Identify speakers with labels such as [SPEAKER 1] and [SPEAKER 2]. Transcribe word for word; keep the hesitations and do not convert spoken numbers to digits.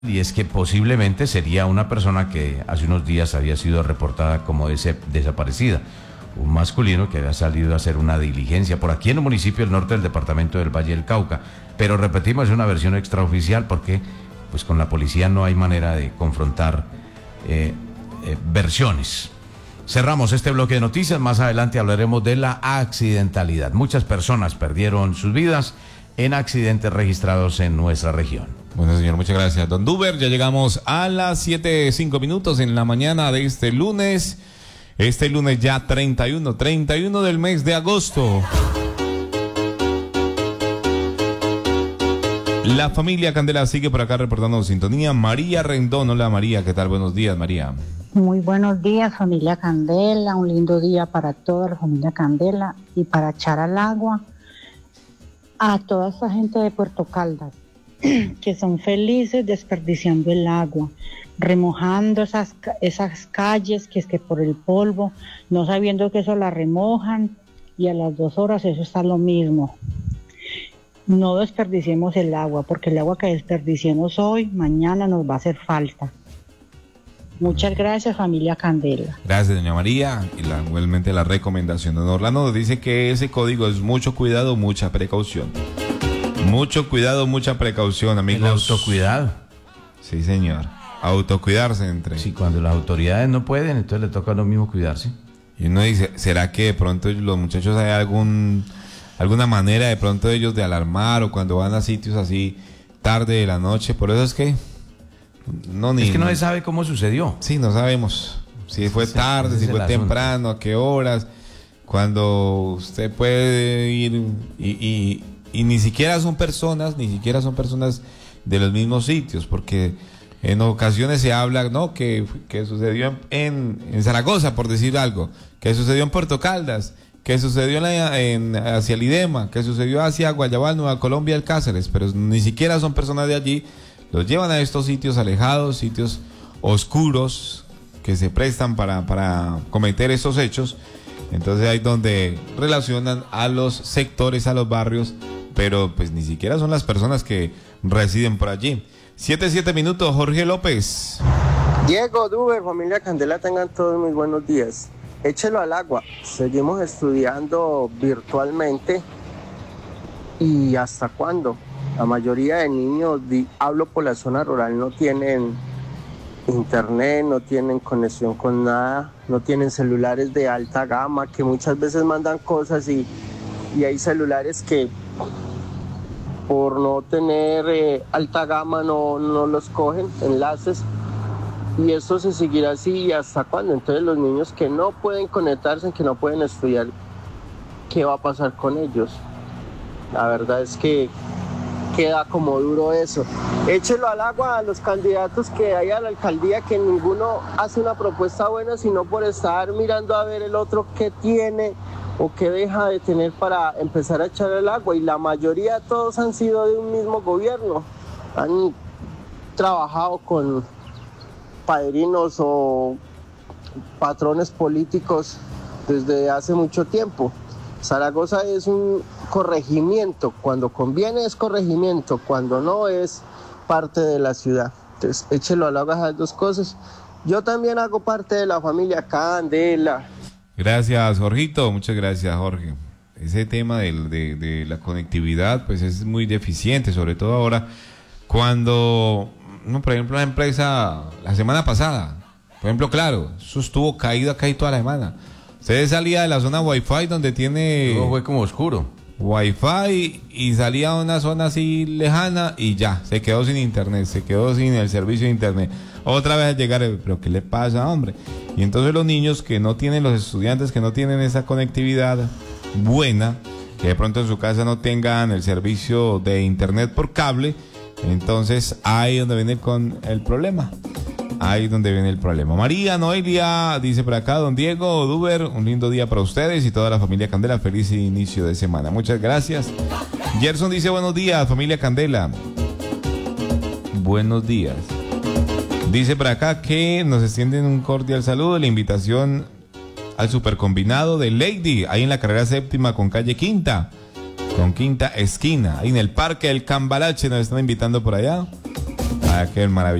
[SPEAKER 1] Y es que posiblemente sería una persona que hace unos días había sido reportada como des- desaparecida. Un masculino que había salido a hacer una diligencia por aquí en un municipio del norte del departamento del Valle del Cauca. Pero repetimos, es una versión extraoficial porque pues con la policía no hay manera de confrontar eh, eh, versiones. Cerramos este bloque de noticias. Más adelante hablaremos de la accidentalidad. Muchas personas perdieron sus vidas en accidentes registrados en nuestra región.
[SPEAKER 2] Bueno, señor, muchas gracias. Don Duber, ya llegamos a las siete cinco minutos en la mañana de este lunes. Este lunes ya treinta y uno, treinta y uno del mes de agosto. La familia Candela sigue por acá reportando sintonía. María Rendón, hola María, ¿qué tal? Buenos días, María.
[SPEAKER 3] Muy buenos días, familia Candela. Un lindo día para toda la familia Candela y para echar al agua a toda esa gente de Puerto Caldas que son felices desperdiciando el agua, remojando esas, esas calles que es que por el polvo, no sabiendo que eso la remojan y a las dos horas eso está lo mismo. No desperdiciemos el agua, porque el agua que desperdiciemos hoy, mañana nos va a hacer falta. Muchas gracias, familia Candela.
[SPEAKER 2] Gracias, doña María. Y la, igualmente la recomendación. Don Orlando nos dice que ese código es mucho cuidado, mucha precaución. Mucho cuidado, mucha precaución, amigos.
[SPEAKER 1] El autocuidado.
[SPEAKER 2] Sí, señor. Autocuidarse entre.
[SPEAKER 1] Sí, cuando las autoridades no pueden, entonces le toca a los mismos cuidarse.
[SPEAKER 2] Y uno dice, ¿será que de pronto los muchachos hay algún alguna manera de pronto de ellos de alarmar o cuando van a sitios así tarde de la noche? Por eso es que no ni.
[SPEAKER 1] Es que no se sabe cómo sucedió.
[SPEAKER 2] Sí, no sabemos si fue
[SPEAKER 1] Sí,
[SPEAKER 2] tarde,
[SPEAKER 1] ese
[SPEAKER 2] si
[SPEAKER 1] es
[SPEAKER 2] fue
[SPEAKER 1] el
[SPEAKER 2] temprano, a qué horas. Cuando usted puede ir y, y, y ni siquiera son personas, ni siquiera son personas de los mismos sitios, porque en ocasiones se habla, ¿no? Que, que sucedió en, en Zaragoza, por decir algo, que sucedió en Puerto Caldas, que sucedió en, la, en hacia el Idema, que sucedió hacia Guayabal, Nueva Colombia, el Cáceres, pero ni siquiera son personas de allí. Los llevan a estos sitios alejados, sitios oscuros que se prestan para, para cometer estos hechos. Entonces ahí donde relacionan a los sectores, a los barrios, pero pues ni siquiera son las personas que residen por allí. Siete, siete minutos, Jorge López.
[SPEAKER 4] Diego, Duber, familia Candela, tengan todos muy buenos días. Échelo al agua. Seguimos estudiando virtualmente. ¿Y hasta cuándo? La mayoría de niños, di, hablo por la zona rural, no tienen internet, no tienen conexión con nada, no tienen celulares de alta gama que muchas veces mandan cosas y, y hay celulares que por no tener eh, alta gama no, no los cogen, enlaces, y eso se seguirá así y hasta cuándo. Entonces los niños que no pueden conectarse, que no pueden estudiar, ¿qué va a pasar con ellos? La verdad es que queda como duro eso. Échelo al agua a los candidatos que hay a la alcaldía, que ninguno hace una propuesta buena, sino por estar mirando a ver el otro qué tiene o qué deja de tener para empezar a echar el agua. Y la mayoría, todos han sido de un mismo gobierno. Han trabajado con padrinos o patrones políticos desde hace mucho tiempo. Zaragoza es un corregimiento, cuando conviene es corregimiento, cuando no es parte de la ciudad. Entonces échelo al agua a las dos cosas. Yo también hago parte de la familia Candela.
[SPEAKER 2] Gracias, Jorgito, muchas gracias, Jorge. Ese tema de, de, de la conectividad pues es muy deficiente, sobre todo ahora cuando, no, por ejemplo, la empresa la semana pasada, por ejemplo, claro, eso estuvo caído acá y toda la semana. Usted salía de la zona Wi-Fi donde tiene...
[SPEAKER 1] Luego fue como oscuro.
[SPEAKER 2] Wi-Fi y salía a una zona así lejana y ya, se quedó sin internet, se quedó sin el servicio de internet. Otra vez al llegar, pero ¿qué le pasa, hombre? Y entonces los niños que no tienen, los estudiantes que no tienen esa conectividad buena, que de pronto en su casa no tengan el servicio de internet por cable, entonces ahí es donde viene con el problema. Ahí es donde viene el problema. María Noelia dice por acá, don Diego, Duber, un lindo día para ustedes y toda la familia Candela. Feliz inicio de semana. Muchas gracias. Gerson dice buenos días, familia Candela. Buenos días. Dice por acá que nos extienden un cordial saludo, la invitación al supercombinado de Lady, ahí en la carrera séptima con calle Quinta, con Quinta Esquina, ahí en el Parque del Cambalache, nos están invitando por allá. Ah, qué maravilloso.